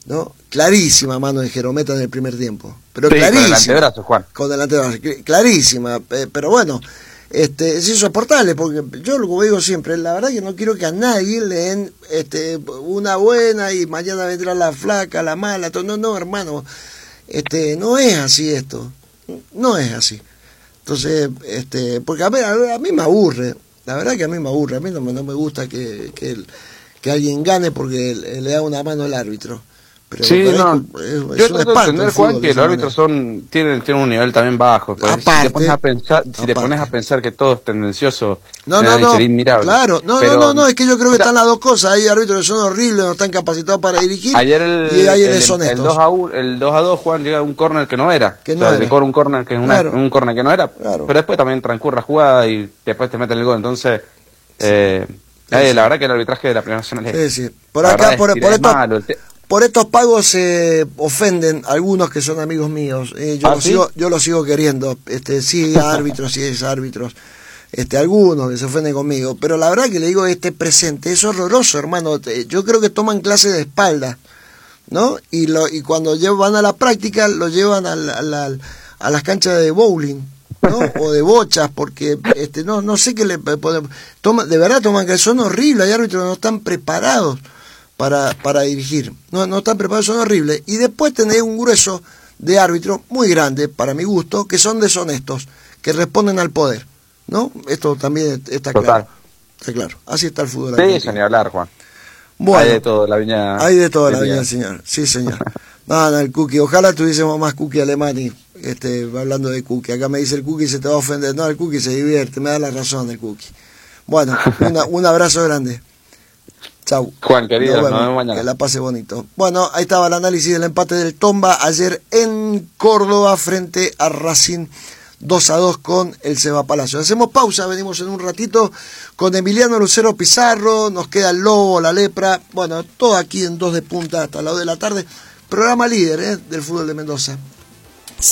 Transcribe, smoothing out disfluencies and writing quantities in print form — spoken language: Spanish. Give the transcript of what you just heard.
¿no? Clarísima mano de Jerometa en el primer tiempo, pero Sí, clarísima. con el antebrazo, Juan. Con el antebrazo, clarísima, pero bueno, es insoportable, porque yo lo que digo siempre, la verdad que no quiero que a nadie le den una buena y mañana vendrá la flaca, la mala, todo. No, no, hermano, no es así esto, no es así. Entonces, porque a mí me aburre, la verdad que a mí me aburre, a mí no me gusta que alguien gane porque le da una mano al árbitro. Pero Sí, no, yo es un trato de espanto entender, el Juan, fútbol de que los esa árbitros manera. tienen un nivel también bajo. Pues, si te pones a pensar, que todo es tendencioso, No, no, no, sería inmirable. claro, Pero, no, es que yo creo o que sea, están las dos cosas. Hay árbitros que son horribles, no están capacitados para dirigir, ayer y hay deshonestos. el 2-2, Juan, llega un córner que no era. Que O no sea, era. le cobra un córner que es Claro, un córner que no era. claro. Pero después también transcurre la jugada y después te meten el gol. Entonces, Sí, sí. la verdad que el arbitraje de la Primera Nacional Sí. Por la acá, verdad es malo. por estos pagos se ofenden algunos que son amigos míos. ¿Sí? Yo los sigo queriendo. Sí, árbitros, sí, es árbitros. Algunos que se ofenden conmigo. Pero la verdad que le digo, presente es horroroso, hermano. Yo creo que toman clase de espalda, ¿no? Y cuando van a la práctica, lo llevan a las canchas de bowling, ¿no? O de bochas, porque no sé qué le podemos. De verdad toman que son horribles. Hay árbitros que no están preparados para dirigir. No están preparados, son horribles. Y después tenés un grueso de árbitros muy grande, para mi gusto, que son deshonestos, que responden al poder, ¿no? Esto también está Total. claro. Está claro. Así está el fútbol Sí, argentino. eso ni hablar, Juan. Bueno, Hay de todo, la viña. hay de todo la viña, señor. Sí, señor. No, el Cookie. Ojalá tuviésemos más Cookie Alemani. Hablando de Cookie. Acá me dice el Cookie se te va a ofender. No, el Cookie se divierte. Me da la razón el Cookie. Bueno, un abrazo grande. Chau. Juan, querido, nos vemos mañana. Que la pase bonito. Bueno, ahí estaba el análisis del empate del Tomba ayer en Córdoba frente a Racing 2-2 con el Seba Palacio. Hacemos pausa, venimos en un ratito con Emiliano Lucero Pizarro, nos queda el Lobo, la Lepra, bueno, todo aquí en 2 de Punta hasta las 2 de la tarde. Programa líder del fútbol de Mendoza.